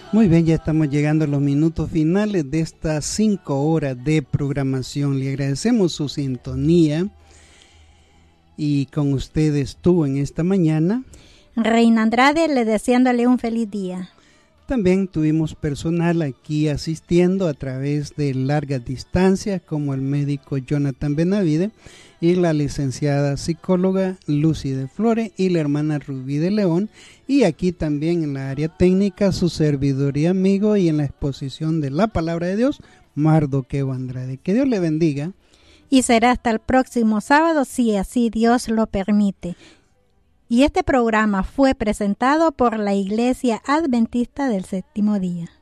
Muy bien, ya estamos llegando a los minutos finales de estas 5 horas de programación. Le agradecemos su sintonía y con ustedes estuvo en esta mañana Reina Andrade, le deseándole un feliz día. También tuvimos personal aquí asistiendo a través de largas distancias, como el médico Jonathan Benavide y la licenciada psicóloga Lucy de Flores y la hermana Rubí de León, y aquí también en la área técnica su servidor y amigo, y en la exposición de la palabra de Dios, Mardoqueo Andrade. Que Dios le bendiga. Y será hasta el próximo sábado, si así Dios lo permite. Y este programa fue presentado por la Iglesia Adventista del Séptimo Día.